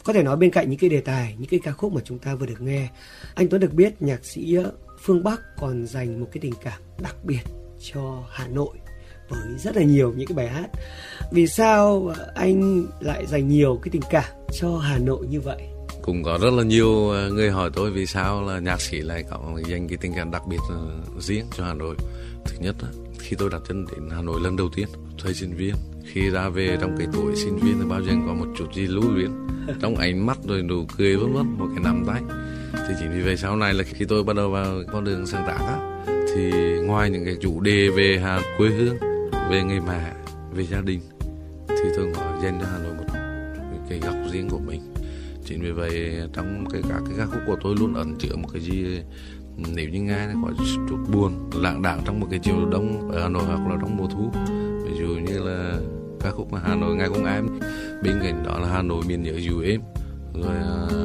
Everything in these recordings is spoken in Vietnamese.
Có thể nói bên cạnh những cái đề tài, những cái ca khúc mà chúng ta vừa được nghe, anh Tuấn được biết nhạc sĩ Phương Bắc còn dành một cái tình cảm đặc biệt cho Hà Nội với rất là nhiều những cái bài hát. Vì sao anh lại dành nhiều cái tình cảm cho Hà Nội như vậy? Cũng có rất là nhiều người hỏi tôi vì sao là nhạc sĩ lại có dành cái tình cảm đặc biệt riêng cho Hà Nội. Thứ nhất, khi tôi đặt chân đến Hà Nội lần đầu tiên, thời sinh viên, khi ra về trong cái tuổi sinh viên thì bao giờ có một chút gì lưu luyến trong ánh mắt rồi nụ cười vân vân, một cái nắm tay. Thì chính vì vậy sau này là khi tôi bắt đầu vào con đường sáng tác thì ngoài những cái chủ đề về quê hương, về người mẹ, về gia đình, thì tôi có dành cho Hà Nội một cái góc riêng của mình. Chính vì vậy trong các cái ca khúc của tôi luôn ẩn chứa một cái gì, nếu như nghe thì có chút buồn, lãng đãng trong một cái chiều đông ở Hà Nội hoặc là trong mùa thu. Ví dụ như là ca khúc mà Hà Nội ngày cùng em, bên cạnh đó là Hà Nội miền nhớ dù êm, rồi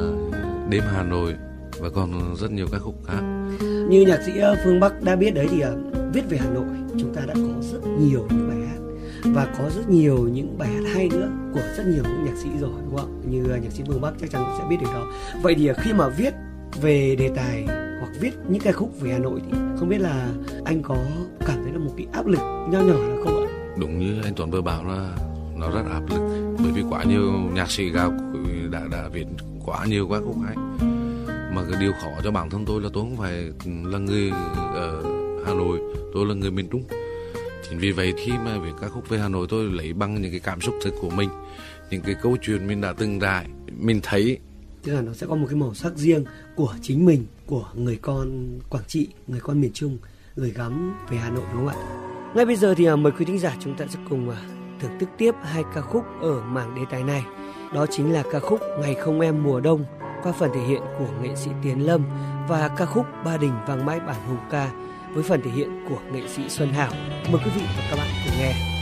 đêm Hà Nội và còn rất nhiều ca khúc khác. Như nhạc sĩ Phương Bắc đã biết đấy thì viết về Hà Nội chúng ta đã có rất nhiều những bài hát và có rất nhiều những bài hát hay nữa của rất nhiều những nhạc sĩ rồi, đúng không? Như nhạc sĩ Phương Bắc chắc chắn cũng sẽ biết điều đó. Vậy thì khi mà viết về đề tài hoặc viết những ca khúc về Hà Nội thì không biết là anh có cảm thấy là một cái áp lực nho nhỏ là không ạ? Đúng như anh Tuấn vừa bảo là nó rất áp lực, bởi vì quá nhiều nhạc sĩ gạo đã viết quá nhiều ca khúc hay. Mà cái điều khó cho bản thân tôi là tôi không phải là người ở Hà Nội, tôi là người miền Trung. Chính vì vậy khi mà viết ca khúc về Hà Nội, tôi lấy bằng những cái cảm xúc thực của mình, những cái câu chuyện mình đã từng trải, mình thấy. Tức là nó sẽ có một cái màu sắc riêng của chính mình, của người con Quảng Trị, người con miền Trung gửi gắm về Hà Nội, đúng không ạ? Ngay bây giờ thì mời quý thính giả chúng ta sẽ cùng thưởng thức tiếp hai ca khúc ở mảng đề tài này. Đó chính là ca khúc Ngày Không Em Mùa Đông qua phần thể hiện của nghệ sĩ Tiến Lâm và ca khúc Ba Đình Vang Mãi Bản Hùng Ca với phần thể hiện của nghệ sĩ Xuân Hảo. Mời quý vị và các bạn cùng nghe.